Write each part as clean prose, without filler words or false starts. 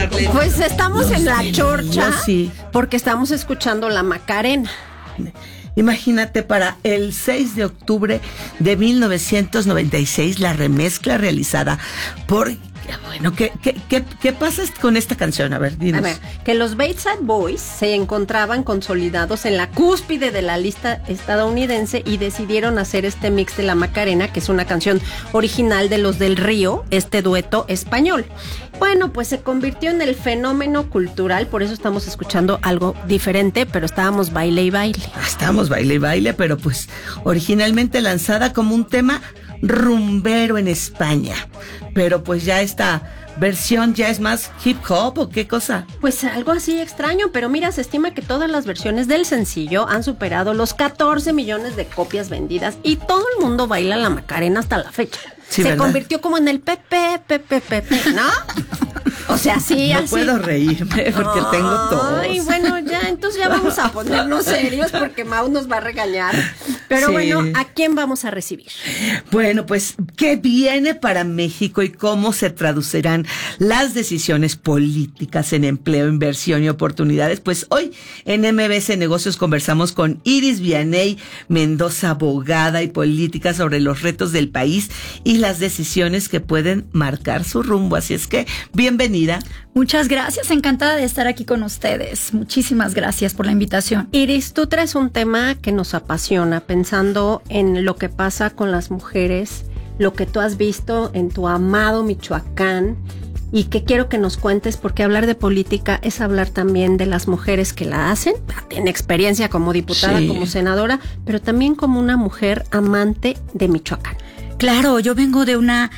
Pues estamos en la chorcha, sí. Porque estamos escuchando la Macarena. Imagínate, para el 6 de octubre de 1996, la remezcla realizada por... Bueno, ¿qué pasa con esta canción? A ver, dinos. A ver, que los Bateside Boys se encontraban consolidados en la cúspide de la lista estadounidense y decidieron hacer este mix de la Macarena, que es una canción original de Los del Río, este dueto español. Bueno, pues se convirtió en el fenómeno cultural, por eso estamos escuchando algo diferente, pero estábamos baile y baile. Estábamos baile y baile, pero pues originalmente lanzada como un tema rumbero en España, pero pues ya esta versión ya es más hip hop o qué cosa. Pues algo así extraño, pero mira, se estima que todas las versiones del sencillo han superado los 14 millones de copias vendidas y todo el mundo baila la Macarena hasta la fecha. Sí, se ¿verdad? Convirtió como en el Pepe, ¿no? O sea, sí, no así. puedo reírme porque tengo tos. Ay, bueno, ya, entonces ya vamos a ponernos serios porque Mau nos va a regañar. Pero Sí. bueno, ¿a quién vamos a recibir? Bueno, pues, ¿qué viene para México y cómo se traducirán las decisiones políticas en empleo, inversión y oportunidades? Pues hoy en MBS Negocios conversamos con Iris Vianey Mendoza, abogada y política, sobre los retos del país y las decisiones que pueden marcar su rumbo. Así es que, bienvenida. Muchas gracias, encantada de estar aquí con ustedes. Muchísimas gracias por la invitación. Iris, tú traes un tema que nos apasiona, pensando en lo que pasa con las mujeres, lo que tú has visto en tu amado Michoacán, y que quiero que nos cuentes, porque hablar de política es hablar también de las mujeres que la hacen. Tiene experiencia como diputada, Sí. como senadora, pero también como una mujer amante de Michoacán. Claro, yo vengo de una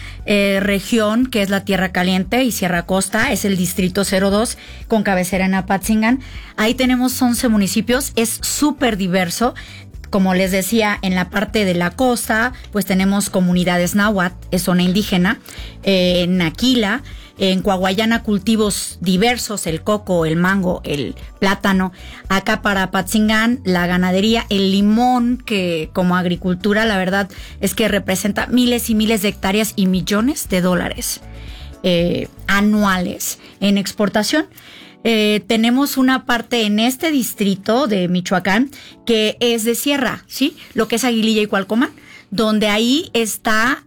región que es la Tierra Caliente y Sierra Costa, es el distrito 02 con cabecera en Apatzingán. Ahí tenemos 11 municipios, es súper diverso. Como les decía, en la parte de la costa, pues tenemos comunidades náhuatl, es zona indígena, en Aquila, en Coahuayana cultivos diversos, el coco, el mango, el plátano. Acá para Apatzingán, la ganadería, el limón, que como agricultura la verdad es que representa miles y miles de hectáreas y millones de dólares anuales en exportación. Tenemos una parte en este distrito de Michoacán que es de sierra, ¿sí? Lo que es Aguililla y Cualcomán, donde ahí está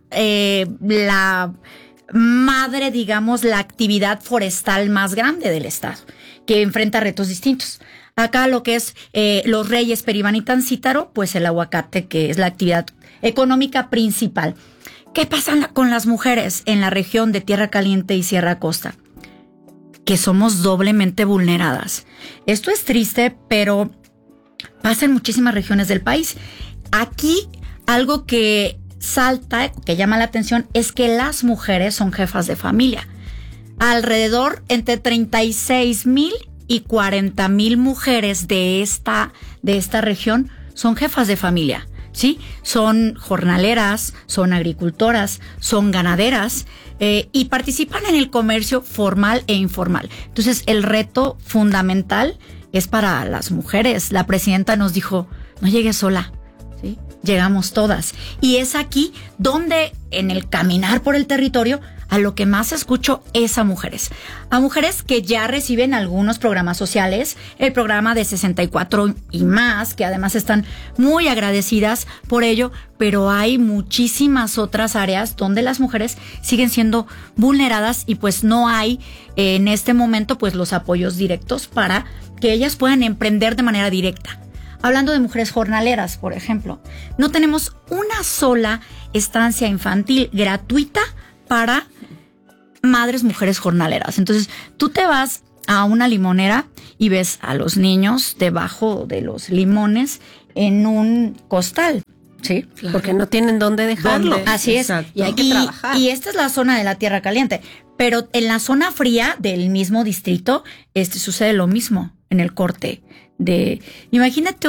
la madre, digamos, la actividad forestal más grande del estado, que enfrenta retos distintos. Acá lo que es Los Reyes, Peribán y Tancítaro, pues el aguacate, que es la actividad económica principal. ¿Qué pasa con las mujeres en la región de Tierra Caliente y Sierra Costa? Que somos doblemente vulneradas. Esto es triste, pero pasa en muchísimas regiones del país. Aquí, algo que salta, que llama la atención, es que las mujeres son jefas de familia. Alrededor entre 36,000 y 40,000 mujeres de esta región son jefas de familia, ¿sí? Son jornaleras, son agricultoras, son ganaderas, y participan en el comercio formal e informal. Entonces, el reto fundamental es para las mujeres. La presidenta nos dijo, no llegues sola, ¿sí? Llegamos todas. Y es aquí donde, en el caminar por el territorio, a lo que más escucho es a mujeres que ya reciben algunos programas sociales, el programa de 64 y más, que además están muy agradecidas por ello, pero hay muchísimas otras áreas donde las mujeres siguen siendo vulneradas y pues no hay en este momento pues los apoyos directos para que ellas puedan emprender de manera directa. Hablando de mujeres jornaleras, por ejemplo, no tenemos una sola estancia infantil gratuita para madres mujeres jornaleras. Entonces, tú te vas a una limonera y ves a los niños debajo de los limones en un costal, ¿sí? Claro. Porque no tienen dónde dejarlo. Así es. Exacto. Y hay que trabajar. Y esta es la zona de la Tierra Caliente. Pero en la zona fría del mismo distrito, sucede lo mismo en el corte de... Imagínate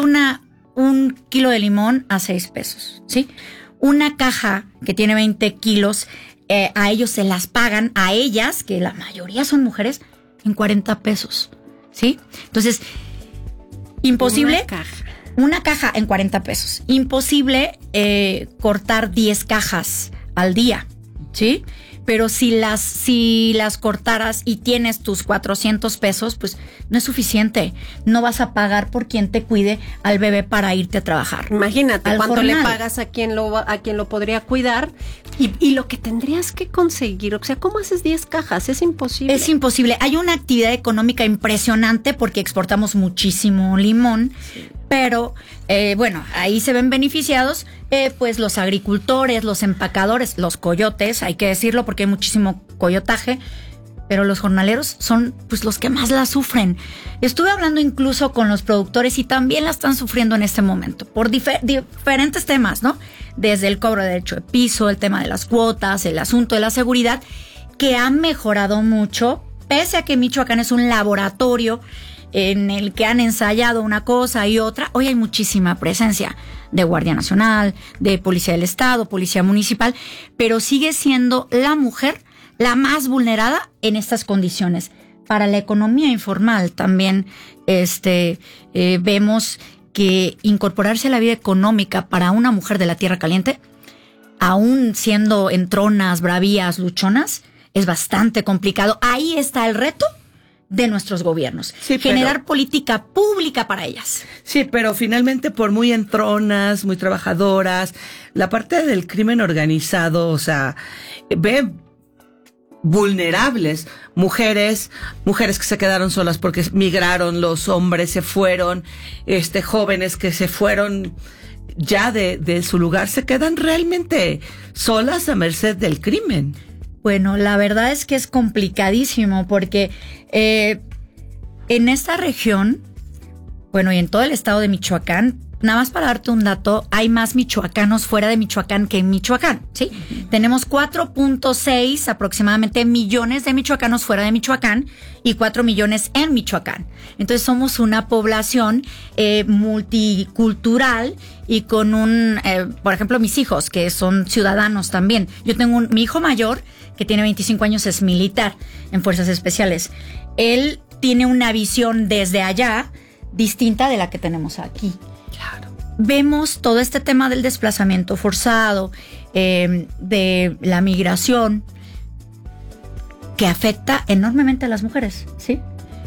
un kilo de limón a 6 pesos, ¿sí? Una caja que tiene 20 kilos, a ellos se las pagan, a ellas, que la mayoría son mujeres, en 40 pesos, ¿sí? Entonces, imposible... Una caja en 40 pesos. Imposible cortar 10 cajas al día, ¿sí? pero si las cortaras y tienes tus 400 pesos, pues no es suficiente. No vas a pagar por quien te cuide al bebé para irte a trabajar. Imagínate cuánto le pagas a quien lo podría cuidar y lo que tendrías que conseguir. O sea, ¿cómo haces 10 cajas? Es imposible. Es imposible. Hay una actividad económica impresionante porque exportamos muchísimo limón, sí. Pero bueno, ahí se ven beneficiados pues los agricultores, los empacadores, los coyotes, hay que decirlo porque hay muchísimo coyotaje, pero los jornaleros son pues los que más la sufren. Estuve hablando incluso con los productores y también la están sufriendo en este momento por diferentes temas, ¿no? Desde el cobro de derecho de piso, el tema de las cuotas, el asunto de la seguridad, que han mejorado mucho, pese a que Michoacán es un laboratorio en el que han ensayado una cosa y otra. Hoy hay muchísima presencia de Guardia Nacional, de Policía del Estado, Policía Municipal, pero sigue siendo la mujer la más vulnerada en estas condiciones. Para la economía informal también vemos que incorporarse a la vida económica para una mujer de la Tierra Caliente, aún siendo entronas, bravías, luchonas, es bastante complicado. Ahí está el reto de nuestros gobiernos, sí, generar política pública para ellas. Sí, pero finalmente por muy entronas, muy trabajadoras, la parte del crimen organizado, o sea, ve vulnerables, mujeres que se quedaron solas porque migraron, los hombres se fueron, jóvenes que se fueron ya de su lugar, se quedan realmente solas a merced del crimen. Bueno, la verdad es que es complicadísimo porque en esta región, bueno, y en todo el estado de Michoacán, nada más para darte un dato, hay más michoacanos fuera de Michoacán que en Michoacán, ¿sí? Uh-huh. Tenemos 4.6 aproximadamente millones de michoacanos fuera de Michoacán y 4 millones en Michoacán. Entonces somos una población multicultural y con por ejemplo, mis hijos que son ciudadanos también. Yo tengo mi hijo mayor que tiene 25 años, es militar en Fuerzas Especiales. Él tiene una visión desde allá distinta de la que tenemos aquí. Claro. Vemos todo este tema del desplazamiento forzado, de la migración, que afecta enormemente a las mujeres, ¿sí?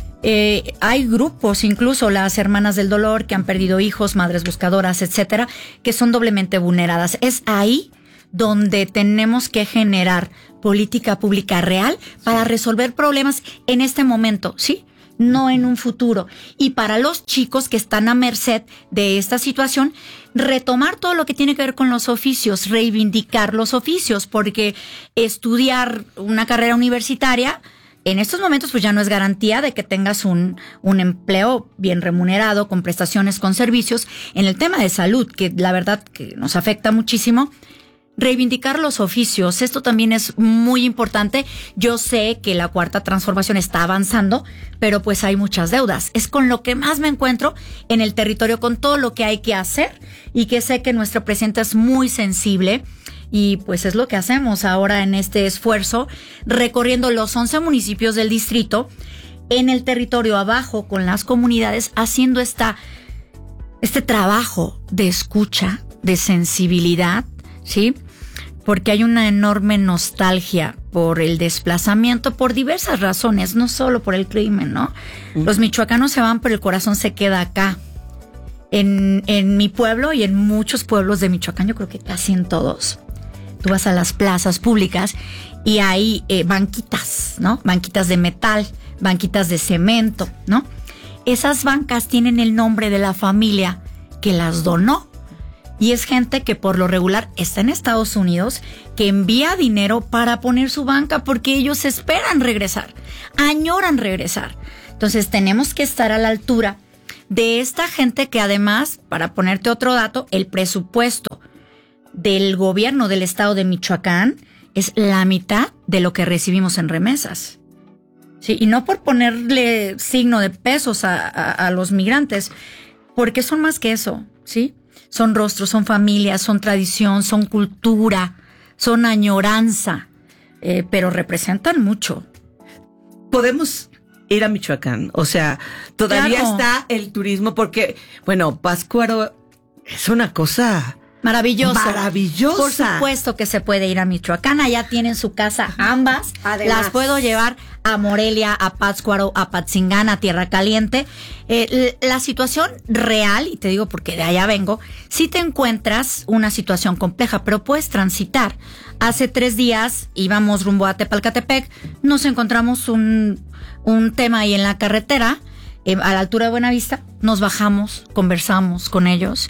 Hay grupos, incluso las hermanas del dolor, que han perdido hijos, madres buscadoras, etcétera, que son doblemente vulneradas. Es ahí donde tenemos que generar política pública real para resolver problemas en este momento, ¿sí? No en un futuro. Y para los chicos que están a merced de esta situación, retomar todo lo que tiene que ver con los oficios, reivindicar los oficios, porque estudiar una carrera universitaria en estos momentos pues ya no es garantía de que tengas un empleo bien remunerado, con prestaciones, con servicios. En el tema de salud, que la verdad que nos afecta muchísimo, reivindicar los oficios, esto también es muy importante. Yo sé que la Cuarta Transformación está avanzando, pero pues hay muchas deudas. Es con lo que más me encuentro en el territorio, con todo lo que hay que hacer, y que sé que nuestro presidente es muy sensible, y pues es lo que hacemos ahora en este esfuerzo, recorriendo los 11 municipios del distrito, en el territorio abajo, con las comunidades, haciendo este trabajo de escucha, de sensibilidad, ¿sí? Porque hay una enorme nostalgia por el desplazamiento, por diversas razones, no solo por el crimen, ¿no? Los michoacanos se van, pero el corazón se queda acá. En mi pueblo y en muchos pueblos de Michoacán, yo creo que casi en todos, tú vas a las plazas públicas y hay banquitas, ¿no? Banquitas de metal, banquitas de cemento, ¿no? Esas bancas tienen el nombre de la familia que las donó. Y es gente que por lo regular está en Estados Unidos, que envía dinero para poner su banca porque ellos esperan regresar, añoran regresar. Entonces tenemos que estar a la altura de esta gente que además, para ponerte otro dato, el presupuesto del gobierno del estado de Michoacán es la mitad de lo que recibimos en remesas. Sí, y no por ponerle signo de pesos a los migrantes, porque son más que eso, ¿sí? Son rostros, son familias, son tradición, son cultura, son añoranza, pero representan mucho. Podemos ir a Michoacán, o sea, todavía claro. Está el turismo porque, bueno, Pátzcuaro es una cosa Maravilloso. Maravillosa. Por supuesto que se puede ir a Michoacán. Allá tienen su casa ambas. Además. Las puedo llevar a Morelia, a Pátzcuaro, a Patzingán, a Tierra Caliente. La situación real, y te digo porque de allá vengo, sí te encuentras una situación compleja, pero puedes transitar. Hace 3 días íbamos rumbo a Tepalcatepec, nos encontramos un tema ahí en la carretera, a la altura de Buenavista, nos bajamos, conversamos con ellos,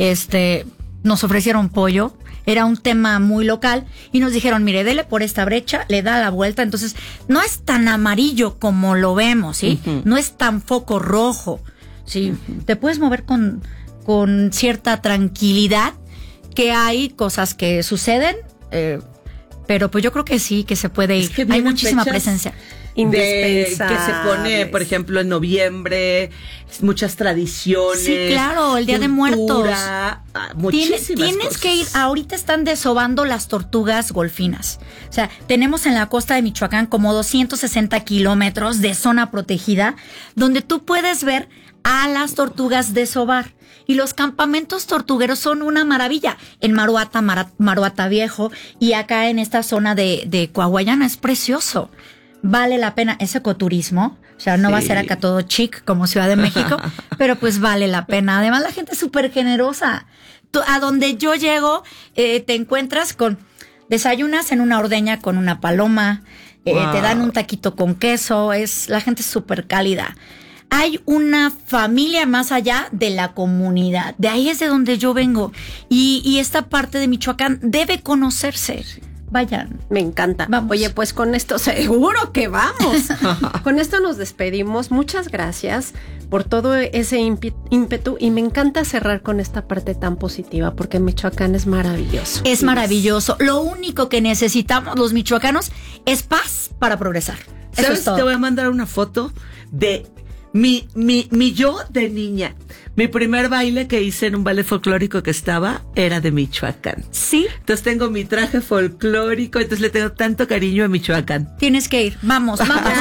nos ofrecieron pollo, era un tema muy local y nos dijeron, mire, dele por esta brecha, le da la vuelta, entonces no es tan amarillo como lo vemos, ¿sí? Uh-huh. No es tan foco rojo, ¿sí? Uh-huh. Te puedes mover con cierta tranquilidad, que hay cosas que suceden, pero pues yo creo que sí, que se puede ir. Es que hay muchísima presencia. Que se pone, por ejemplo, en noviembre, muchas tradiciones. Sí, claro, el Día de Muertos. Muchísimas Tienes cosas. que ir, ahorita están desobando las tortugas golfinas. O sea, tenemos en la costa de Michoacán como 260 kilómetros de zona protegida, donde tú puedes ver a las tortugas desovar. Y los campamentos tortugueros son una maravilla. En Maruata Viejo y acá en esta zona de Coahuayana es precioso. Vale la pena ese ecoturismo, o sea, no va a ser acá todo chic como Ciudad de México, pero pues vale la pena. Además, la gente es súper generosa. A donde yo llego, te encuentras con desayunas en una ordeña con una paloma, wow. Te dan un taquito con queso, la gente es súper cálida. Hay una familia más allá de la comunidad. De ahí es de donde yo vengo. Y esta parte de Michoacán debe conocerse. Vayan. Me encanta. Vamos. Oye, pues con esto seguro que vamos. Con esto nos despedimos. Muchas gracias por todo ese ímpetu y me encanta cerrar con esta parte tan positiva porque Michoacán es maravilloso. Es maravilloso. Lo único que necesitamos los michoacanos es paz para progresar. ¿Sabes? Te voy a mandar una foto de mi yo de niña. Mi primer baile que hice en un ballet folclórico que estaba era de Michoacán. ¿Sí? Entonces tengo mi traje folclórico, entonces le tengo tanto cariño a Michoacán. Tienes que ir. Vamos.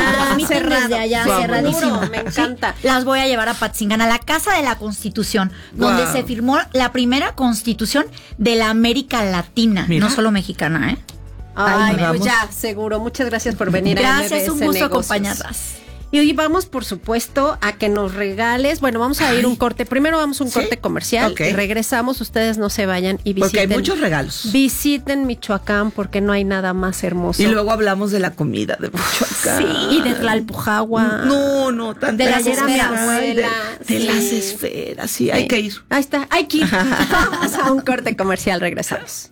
Desde allá, cerradísimo. Me encanta. Sí, las voy a llevar a Patzingán, a la Casa de la Constitución, donde se firmó la primera constitución de la América Latina, no solo mexicana, ¿eh? Ay, pues ya, seguro. Muchas gracias por venir a MBS Gracias, un gusto Negocios. acompañarlas. Y hoy vamos, por supuesto, a que nos regales. Bueno, vamos a ir un corte. Primero vamos a un corte comercial. Okay. Y regresamos. Ustedes no se vayan y visiten. Porque hay muchos regalos. Visiten Michoacán porque no hay nada más hermoso. Y luego hablamos de la comida de Michoacán. Sí, y de Tlalpujahua. No, de las esferas. De las esferas, sí, hay que ir. Ahí está, hay que ir. Vamos a un corte comercial, regresamos.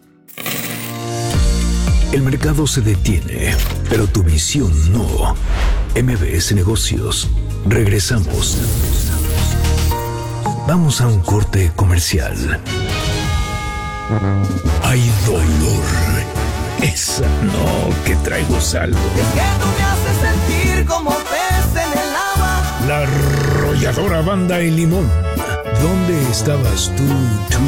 El mercado se detiene, pero tu visión no. MBS Negocios. Regresamos. Vamos a un corte comercial. Hay dolor. Esa no, que traigo saldo. Es que tú me haces sentir como pez en el agua. La arrolladora Banda El Limón. ¿Dónde estabas tú?